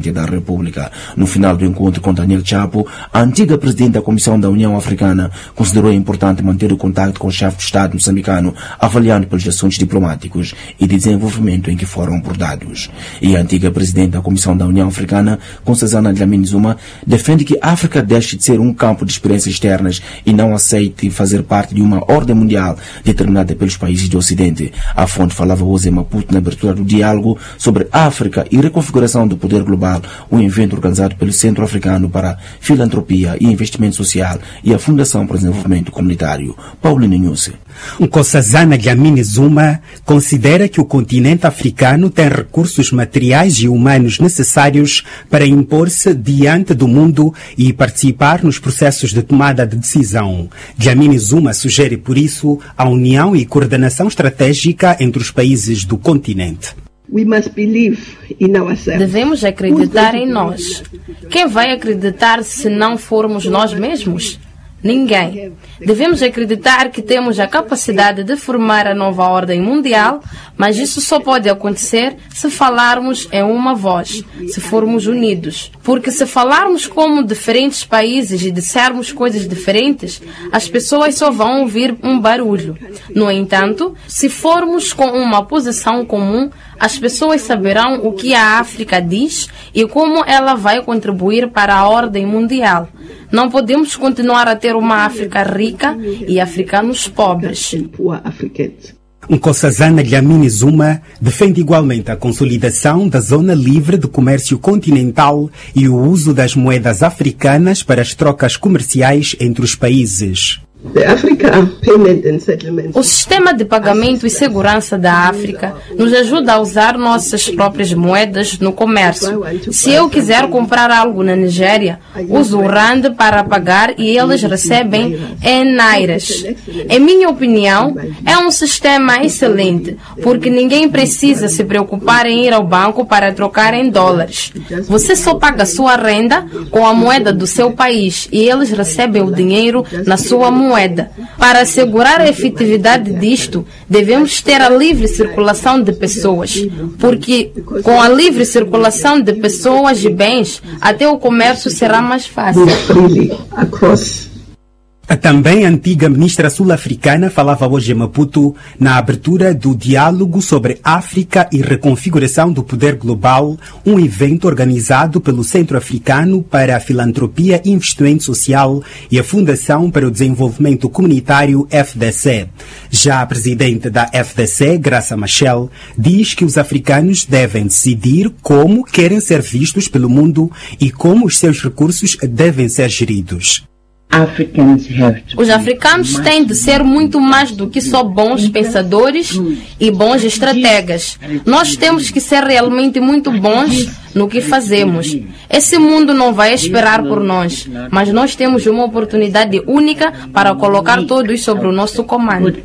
da República. No final do encontro com Daniel Chapo, a antiga presidente da Comissão da União Africana considerou importante manter o contato com o chefe de Estado moçambicano, avaliando pelos assuntos diplomáticos e de desenvolvimento em que foram abordados. E a antiga presidente da Comissão da União Africana, Nkosazana Dlamini Zuma, defende que a África deixe de ser um campo de experiências externas e não aceite fazer parte de uma ordem mundial determinada pelos países do Ocidente. A fonte falava hoje em Maputo na abertura do diálogo sobre África e reconfiguração do poder global, um evento organizado pelo Centro Africano para Filantropia e Investimento Social e a Fundação para o Desenvolvimento Comunitário. Paulino Nhusse. Nkosazana Dlamini Zuma considera que o continente africano tem recursos materiais e humanos necessários para impor-se diante do mundo e participar nos processos de tomada de decisão. Dlamini Zuma sugere, por isso, a união e coordenação estratégica entre os países do continente. Devemos acreditar em nós. Quem vai acreditar se não formos nós mesmos? Ninguém. Devemos acreditar que temos a capacidade de formar a nova ordem mundial, mas isso só pode acontecer se falarmos em uma voz, se formos unidos. Porque se falarmos como diferentes países e dissermos coisas diferentes, as pessoas só vão ouvir um barulho. No entanto, se formos com uma posição comum, as pessoas saberão o que a África diz e como ela vai contribuir para a ordem mundial. Não podemos continuar a ter uma África rica e africanos pobres. Nkosazana Dlamini Zuma defende igualmente a consolidação da zona livre de comércio continental e o uso das moedas africanas para as trocas comerciais entre os países. O sistema de pagamento e segurança da África nos ajuda a usar nossas próprias moedas no comércio. Se eu quiser comprar algo na Nigéria, uso o Rand para pagar e eles recebem em nairas. Em minha opinião, é um sistema excelente, porque ninguém precisa se preocupar em ir ao banco para trocar em dólares. Você só paga sua renda com a moeda do seu país e eles recebem o dinheiro na sua moeda. Para assegurar a efetividade disto, devemos ter a livre circulação de pessoas, porque com a livre circulação de pessoas e bens, até o comércio será mais fácil. Também a antiga ministra sul-africana falava hoje em Maputo na abertura do diálogo sobre África e reconfiguração do poder global, um evento organizado pelo Centro Africano para a Filantropia e Investimento Social e a Fundação para o Desenvolvimento Comunitário, FDC. Já a presidente da FDC, Graça Machel, diz que os africanos devem decidir como querem ser vistos pelo mundo e como os seus recursos devem ser geridos. Os africanos têm de ser muito mais do que só bons pensadores e bons estrategas. Nós temos que ser realmente muito bons no que fazemos. Esse mundo não vai esperar por nós, mas nós temos uma oportunidade única para colocar todos sobre o nosso comando.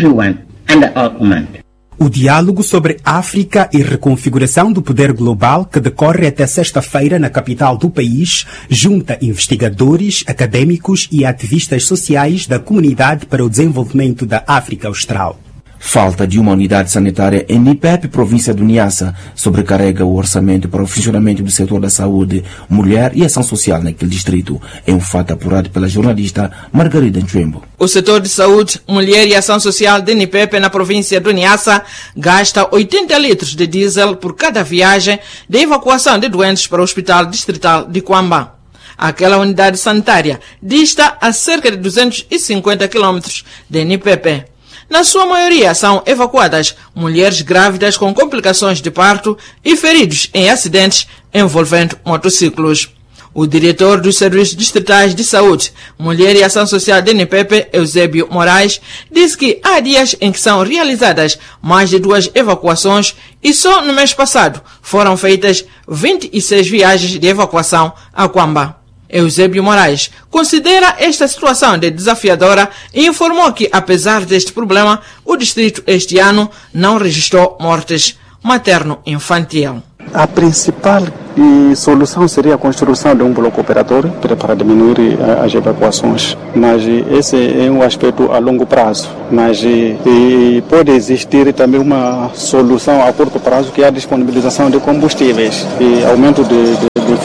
O diálogo sobre África e reconfiguração do poder global, que decorre até sexta-feira na capital do país, junta investigadores, académicos e ativistas sociais da Comunidade para o Desenvolvimento da África Austral. Falta de uma unidade sanitária em Nipepe, província do Niassa, sobrecarrega o orçamento para o funcionamento do setor da saúde, mulher e ação social naquele distrito. É um fato apurado pela jornalista Margarida Nchembo. O setor de saúde, mulher e ação social de Nipepe, na província do Niassa, gasta 80 litros de diesel por cada viagem de evacuação de doentes para o Hospital Distrital de Kwamba. Aquela unidade sanitária dista a cerca de 250 quilômetros de Nipepe. Na sua maioria são evacuadas mulheres grávidas com complicações de parto e feridos em acidentes envolvendo motociclos. O diretor dos Serviços Distritais de Saúde, Mulher e Ação Social de Nipepe, Eusébio Moraes, disse que há dias em que são realizadas mais de 2 evacuações e só no mês passado foram feitas 26 viagens de evacuação a Kwamba. Eusébio Moraes considera esta situação de desafiadora e informou que, apesar deste problema, o distrito este ano não registrou mortes materno-infantil. A principal solução seria a construção de um bloco operatório para diminuir as evacuações, mas esse é um aspecto a longo prazo. Mas pode existir também uma solução a curto prazo, que é a disponibilização de combustíveis e aumento de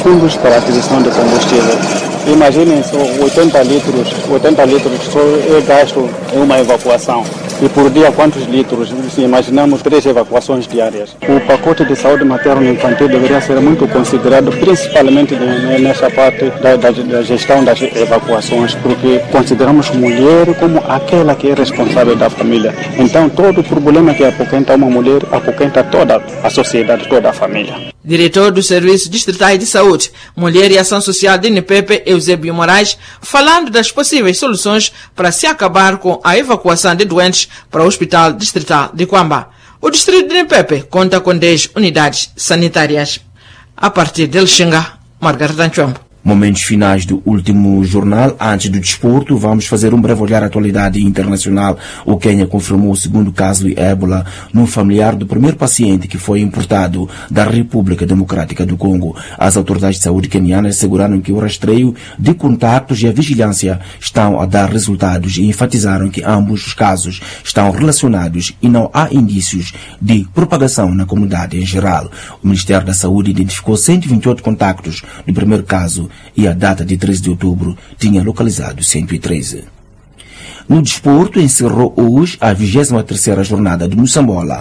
fundos para a aquisição de combustível. Imaginem só 80 litros só é gasto em uma evacuação. E por dia quantos litros? Se imaginamos 3 evacuações diárias. O pacote de saúde materno-infantil deveria ser muito considerado, principalmente nessa parte da gestão das evacuações, porque consideramos mulher como aquela que é responsável da família. Então todo o problema que apoquenta uma mulher, apoquenta toda a sociedade, toda a família. Diretor dos Serviços Distritais de Saúde, Mulher e Ação Social de NPP, Eusébio Moraes, falando das possíveis soluções para se acabar com a evacuação de doentes para o Hospital Distrital de Quamba. O distrito de NPP conta com 10 unidades sanitárias. A partir de Lixinga, Margarida Nchombo. Momentos finais do último jornal. Antes do desporto, vamos fazer um breve olhar à atualidade internacional. O Quênia confirmou o segundo caso de ébola num familiar do primeiro paciente que foi importado da República Democrática do Congo. As autoridades de saúde quenianas asseguraram que o rastreio de contactos e a vigilância estão a dar resultados e enfatizaram que ambos os casos estão relacionados e não há indícios de propagação na comunidade em geral. O Ministério da Saúde identificou 128 contactos no primeiro caso e a data de 13 de outubro tinha localizado 113. No desporto, encerrou hoje a 23ª jornada do Moçambola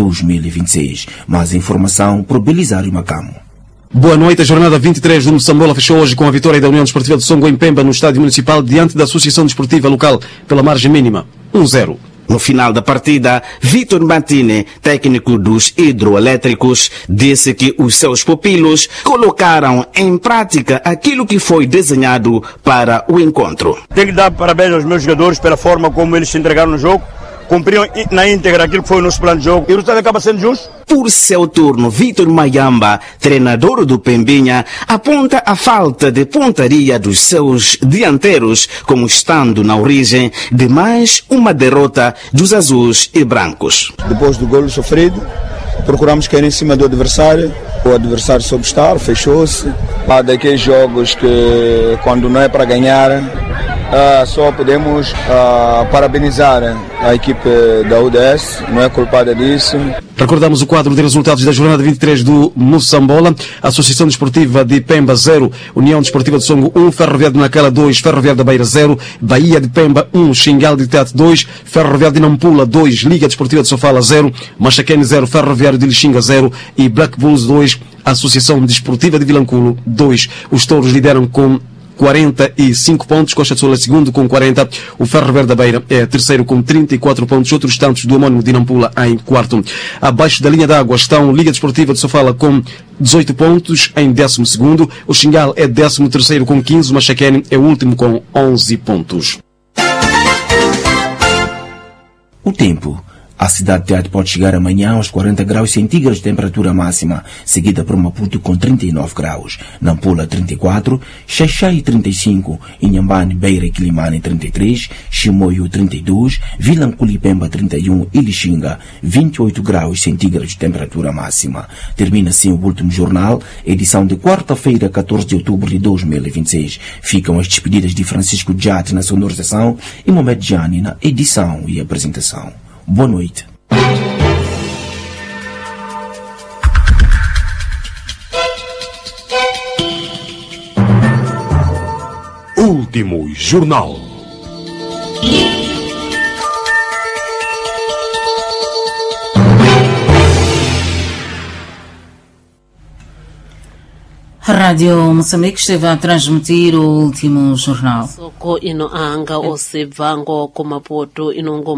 2026. Mais informação por Belisário Macamo. Boa noite. A jornada 23 do Moçambola fechou hoje com a vitória da União Desportiva de Songo em Pemba no estádio municipal diante da Associação Desportiva Local pela margem mínima 1-0. No final da partida, Vitor Martini, técnico dos hidroelétricos, disse que os seus pupilos colocaram em prática aquilo que foi desenhado para o encontro. Tenho que dar parabéns aos meus jogadores pela forma como eles se entregaram no jogo, cumpriram na íntegra aquilo que foi o nosso plano de jogo e o resultado acaba sendo justo. Por seu turno, Vitor Mayamba, treinador do Pembinha, aponta a falta de pontaria dos seus dianteiros como estando na origem de mais uma derrota dos azuis e brancos. Depois do golo sofrido, procuramos cair em cima do adversário. O adversário soube estar, fechou-se. Há daqueles jogos que quando não é para ganhar, só podemos parabenizar a equipe da UDS, não é culpada disso. Recordamos o quadro de resultados da jornada 23 do Moçambola. Associação Desportiva de Pemba 0, União Desportiva de Songo 1, Ferroviário de Nacala 2, Ferroviário da Beira 0, Bahia de Pemba 1, Xingal de Tete 2, Ferroviário de Nampula 2, Liga Desportiva de Sofala 0, Machaquene 0, Ferroviário de Lixinga 0 e Black Bulls 2, Associação Desportiva de Vilanculo 2. Os touros lideram com 45 pontos, Costa de Sol é segundo com 40, o Ferroviário da Beira é terceiro com 34 pontos, outros tantos do homónimo de Nampula em quarto. Abaixo da linha d'água estão Liga Desportiva de Sofala com 18 pontos em 12º, o Xingal é 13º com 15, o Machaquene é o último com 11 pontos. O tempo. A cidade de Tete pode chegar amanhã aos 40 graus centígrados de temperatura máxima, seguida por Maputo com 39 graus, Nampula 34, Xaixai 35, Inhambane, Beira e Quilimane 33, Chimoio 32, Vilanculo e Pemba 31 e Lixinga 28 graus centígrados de temperatura máxima. Termina assim o último jornal, edição de quarta-feira, 14 de outubro de 2026. Ficam as despedidas de Francisco Jate na sonorização e Mohamed Jani na edição e apresentação. Boa noite. Último jornal. A Rádio Moçambique esteve a transmitir o último jornal. Soko ino anga ose vango kumapoto inongo